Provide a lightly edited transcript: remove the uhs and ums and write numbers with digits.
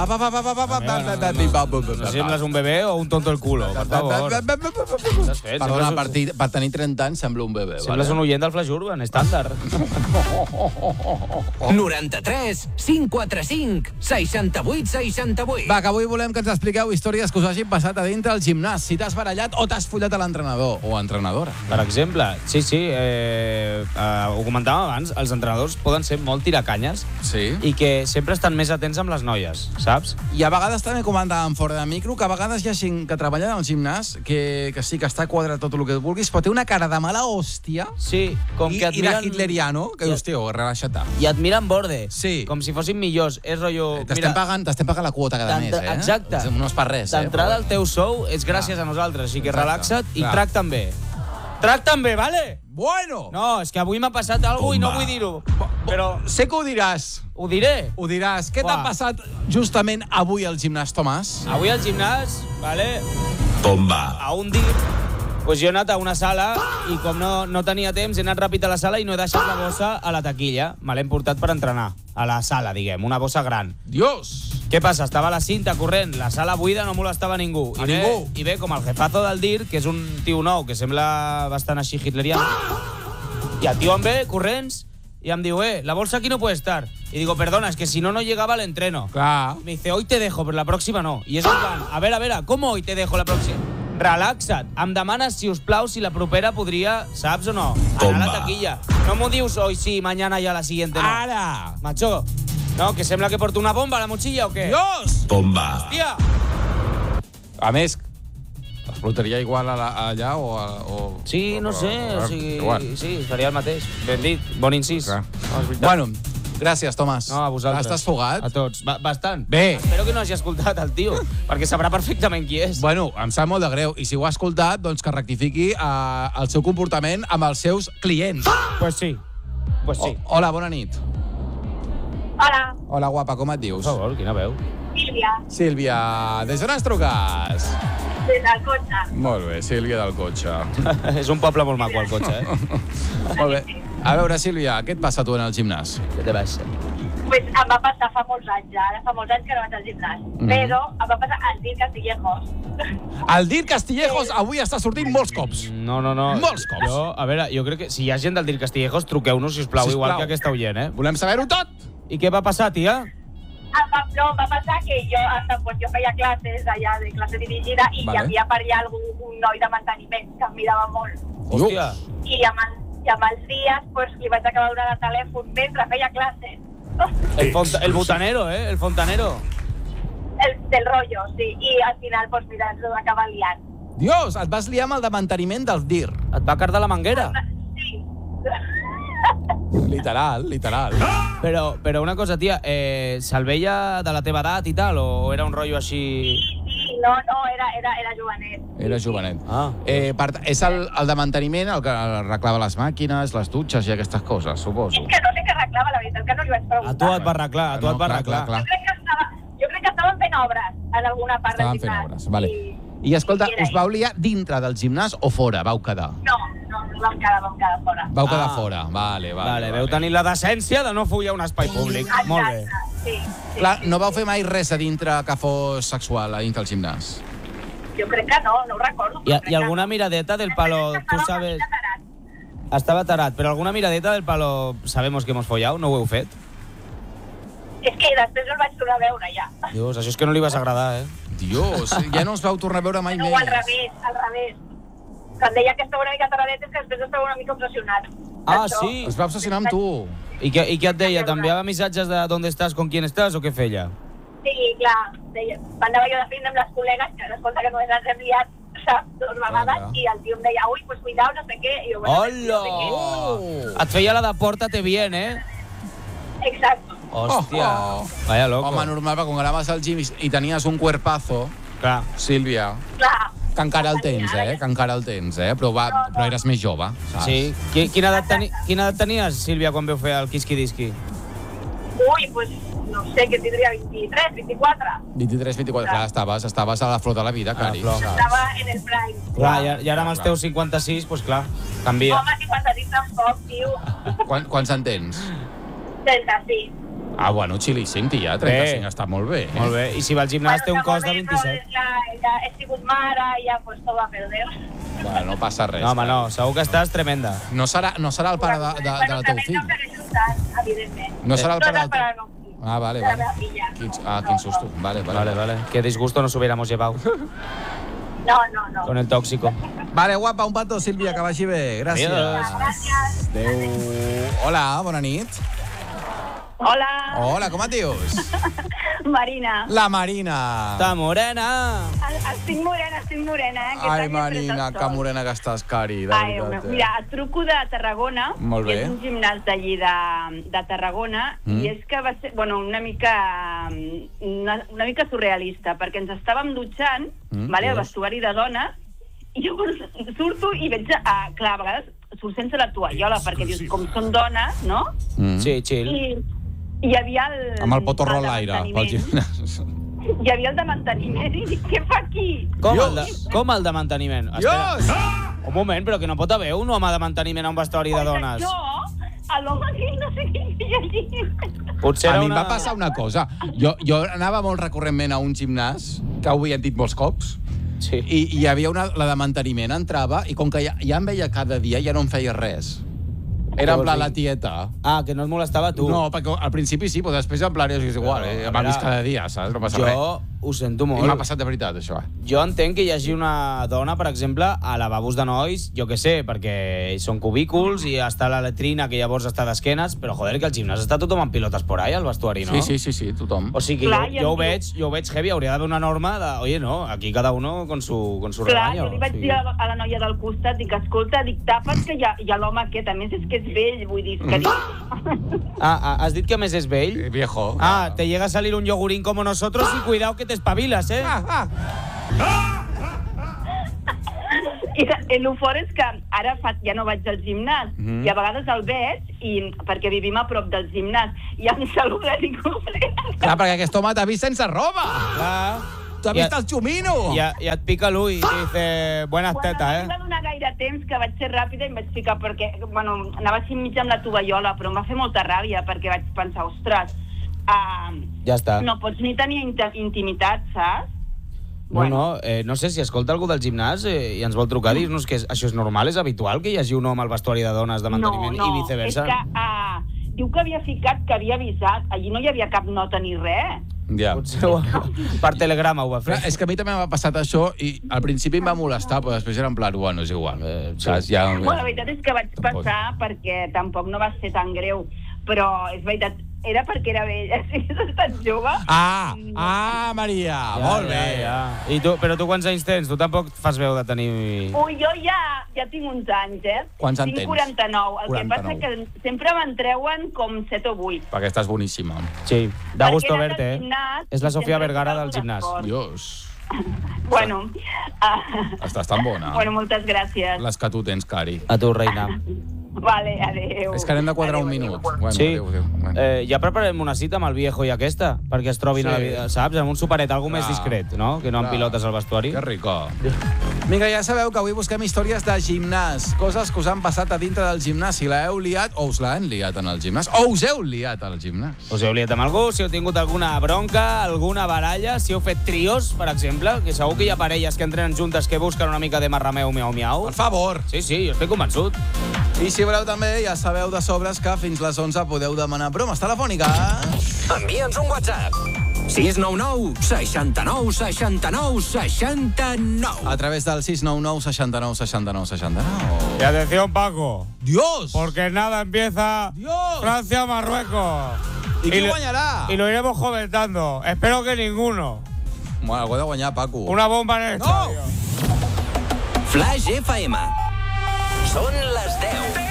Sembles un bebè o un tonto el culo, per favor. Perdona, per tenir 30 anys sembla un bebè. Sembles un oient del Flash Urban, estàndard. 93 545 68 68. Va, que avui volem que ens expliqueu històries que us hagin passat a dintre el gimnàs. Si t'has barallat o t'has follat a l'entrenador o entrenadora. Per exemple, sí, ho comentàvem abans, els entrenadors poden ser molt tiracanyes i que sempre estan més atents amb les noies, saps? I a vegades també comentàvem fora de micro que a vegades hi ha gent que treballa al gimnàs que sí que està quadrat tot el que vulguis, però té una cara de mala hòstia com que i de hitleriano, que dius, tio, relaxa't. I et miren borde, sí, com si fossin millors. És rotllo... T'estem pagant la quota cada mes, eh? Exacte. No és per res, d'entrada el teu sou és gràcies a nosaltres, així que relaxa't i tracta'm bé. Tracta'm bé, vale? Bueno! No, és que avui m'ha passat alguna cosa i no vull dir-ho. Però... Sé que ho diràs. Ho diré. Ho diràs. Què t'ha passat justament avui al gimnàs, Tomàs? Avui al gimnàs, vale? Bomba. A un dia, pues jo he anat a una sala i com no tenia temps, he anat ràpid a la sala i no he deixat la bossa a la taquilla. Me l'he portat per entrenar. A la sala, diguem, una bossa gran. Dios! Què passa? Estava a la cinta corrent, la sala buida, no molestava ningú. I ve com el jefazo del DIR, que és un tio nou, que sembla bastant així hitleriano. I el tio em ve, corrents, y em diu, la bolsa aquí no puede estar. Y digo, perdona, es que si no llegaba al entreno. Clar. Me dice, hoy te dejo, pero la próxima no. Y es en plan, a ver, ¿cómo hoy te dejo la próxima? Relaxa't. Em demanes, si us plau, si la propera podria, saps o no? Anar a la taquilla. No m'ho dius hoy sí, mañana ya la siguiente no. Ara! Macho, no, que sembla que porto una bomba a la mochilla o què? Dios! Bomba. Hòstia! A més, explotaria igual allà o... Sí, no sé, sí, faria el mateix. Ben dit, bon incís. Bueno, gràcies, Tomàs. No, a vosaltres. Estàs fogat? A tots. Bastant. Bé. Espero que no hagi escoltat el tio, perquè sabrà perfectament qui és. Bueno, em sap molt de greu. I si ho ha escoltat, doncs que rectifiqui el seu comportament amb els seus clients. Pues sí. Hola, bona nit. Hola. Hola, guapa, com et dius? Per favor, quina veu? Sílvia. Sílvia, des d'on ens truques? Des del cotxe. Molt bé, Sílvia del cotxe. És un poble molt maco, el cotxe, Molt bé. A veure, Sílvia, què et passa tu en el gimnàs? Què te passa? Pues em va passar fa molts anys, ara fa molts anys que no vaig al gimnàs. Però em va passar al DIR Castillejos. El DIR Castillejos avui està sortint molts cops. No. Molts cops. A veure, jo crec que si hi ha gent del DIR Castillejos, truqueu-nos, sisplau, igual que aquesta oient, Volem saber-ho tot. I què va passar, tia? No, em va passar que jo feia classes allà de classe dirigida i hi havia per allà un noi de manteniment que em mirava molt. Hòstia. I amb els dies pues, li vaig acabar donant el telèfon mentre feia classes. El botanero, el fontanero. Del rollo, sí. I al final, pues, mira, ens ho va acabar liant. Dios, et vas liar amb el de manteniment del DIR. Et va cardar la manguera? Sí. Literal. Però una cosa, tia, se'l veia de la teva edat i tal, o era un rotllo així... Sí, no, era jovenet. Era jovenet. És el de manteniment el que arreglava les màquines, les dutxes i aquestes coses, suposo. És que no sé què arreglava, la veritat, que no li vaig preguntar. A tu et va arreglar, Clar. Jo crec que estaven fent obres en alguna part del gimnàs. Estaven fent obres, vale. I escolta, us vau liar dintre del gimnàs o fora? Vau quedar? No, vam quedar fora. Vau quedar fora, vale. Veu tenir la decència de no follar un espai públic. Exacte. Molt bé. Sí. Clar, no vau fer mai res a dintre que fos sexual, a dintre del gimnàs? Jo crec que no ho recordo. I alguna miradeta del palo, tú sabes... Estava tarat, però alguna miradeta del palo, sabemos que hemos follado, no ho heu fet? És que després no el vaig tornar a veure, ja. Dios, això és que no li vas agradar, Dios, ja no us vau tornar a veure mai més. No, al revés. Quan deia que estava una mica taradet és que després estava una mica obsessionat. Sí? Es va obsessionar amb tu. I què et deia? T'enviava missatges de d'on estàs, con quién estàs, o què feia? Sí, clar. Deia, anava jo de feina amb les col·legues, que escolta que només ens hem liat, saps, 2 vegades, i el tio em deia, ui, pues cuidao, no sé què. I jo, Hola! Et feia la de pórtate bien, Exacto. Hòstia, vaya loco. Home, normal, perquè quan anaves al gym i tenies un cuerpazo, clar. Sílvia, Clar. que encara el tens, però eres més jove, saps? Sí. Quina edat tenies, Sílvia, quan veu fer el quisqui-disqui? Ui, pues no sé, que tindria 23, 24. 23, 24, clar, estaves a la flor de la vida, cari. Estava en el prime. Clar, i ara amb els teus 56, doncs clar, canvia. Home, 56 tampoc, tio. Quants en tens? 36. Bueno, xilíssim, tia. 35 està molt bé. Molt bé. I si va al gimnàs té un cost de 27. Ja he sigut mare i ja pues todo va a perder. Bueno, no passa res. No, home, no. Segur que estàs tremenda. No serà el pare del teu fill? No segueixo tant, evidentment. No serà el pare del teu fill. Ah, vale. Quin susto. Vale. Qué disgusto nos hubiéramos llevado. No. Con el tóxico. Vale, guapa, un petó, Sílvia, que vagi bé. Gràcies. Gràcies. Adéu. Hola, bona nit. Hola, com et dius? Marina. La Marina. Està morena. Estic morena, Ai, Marina, que morena que estàs, Cari. Mira, et truco de Tarragona. Molt bé. És un gimnàs d'allí de Tarragona i és que va ser, una mica surrealista, perquè ens estàvem dutxant al vestuari de dones i llavors surto i veig, clar, a vegades surt sense la tovallola, perquè dius, com són dones, no? Sí, chill. I hi havia el... Amb el potorro a l'aire, pel gimnàs. Hi havia el de manteniment i dic, què fa aquí? Com el de manteniment? Espera. Un moment, però que no pot haver un home de manteniment a un vestuari de dones. L'home aquell no sé què hi havia allí. Potser a mi em va passar una cosa. Jo anava molt recurrentment a un gimnàs, que ho havien dit molts cops, sí. I hi havia la de manteniment, entrava, i com que ja em veia cada dia, ja no em feia res. Era en plan la tieta. Que no et molestava tu. No, perquè al principi sí, però després en plan és igual, m'ha vist cada dia, saps? No passa res. Jo ho sento molt. I m'ha passat de veritat, això. Jo entenc que hi hagi una dona, per exemple, a lavabos de nois, jo què sé, perquè són cubículs i està la letrina, que llavors està d'esquenes, però joder, que al gimnàs està tothom amb pilotes por ahí, al vestuari, no? Sí, tothom. O sigui, jo ho veig heavy, hauria d'haver una norma de, oye, no, aquí cada uno con su rebaño. Clar, jo li vaig dir a la noia del costat, dic, escolta, tapa't que hi ha l'home aquest, a més és que és vell, vull dir, que has dit que a més és vell? Viejo. Te llega a salir un yogurín como nosotros y cuidado que te espabilas, ¿eh? I el fort és que ara ja no vaig al gimnàs i a vegades el veig perquè vivim a prop del gimnàs i em saluda i dic... Clar, perquè aquest home t'ha vist sense roba. Clar. T'ha vist el xumino. I et pica l'ull i dice, buenas tetas, No va donar gaire temps, que vaig ser ràpida i em vaig ficar perquè, anava així mig amb la tovallola, però em va fer molta ràbia perquè vaig pensar, ostres, ja està. No pots ni tenir intimitat, saps? No sé si escolta algú del gimnàs i ens vol trucar, dir-nos que això és normal, és habitual que hi hagi un home al vestuari de dones de manteniment i viceversa. És que diu que havia ficat, que havia avisat, allí no hi havia cap nota ni res. Ja. Per telegrama ho va fer. És que a mi també m'ha passat això i al principi em va molestar, però després era en plan, bueno, és igual. La veritat és que vaig passar perquè tampoc no va ser tan greu, però és veritat, era perquè era vella, si hagués estat jove... Maria, molt bé. Però tu quants anys tens? Tu tampoc fas veu de tenir... Ui, jo ja tinc uns anys, Quants anys tens? Tinc 49. El que passa que sempre me'n treuen com 7 o 8. Perquè estàs boníssima. Sí, da gusto verte, És la Sofia Vergara del gimnàs. Dios. Bueno. Estàs tan bona. Bueno, moltes gràcies. Les que tu tens, Cari. A tu, reina. Vale, adéu. És que anem de quadrar un minut. Bueno, sí. Adéu. Ja preparem una cita amb el viejo i aquesta, perquè es trobin a la vida, saps? Amb un superet, algú més discret, no? Que no amb pilotes al vestuari. Que rico. Vinga, ja sabeu que avui busquem històries de gimnàs, coses que us han passat a dintre del gimnàs, si l'heu liat o us l'han liat en el gimnàs, o us heu liat al gimnàs. Us heu liat amb algú, si heu tingut alguna bronca, alguna baralla, si heu fet trios, per exemple, que segur que hi ha parelles que entrenen juntes que busquen una mica de marrameu, miau. Per favor. Sí, jo estic convençut. I si voleu també, ja sabeu de sobres que fins les 11 podeu demanar bromes telefòniques. Envia'ns un WhatsApp. 699 69 69 69. A través del 699 69 69 69. Y atención, Paco. ¡Dios! Porque nada empieza Francia-Marruecos. ¿Y quién guanyará? Y lo iremos comentando. Espero que ninguno. Bueno, algú ha de guanyar, Paco. Una bomba en el estadio. Flash FM. Són les 10.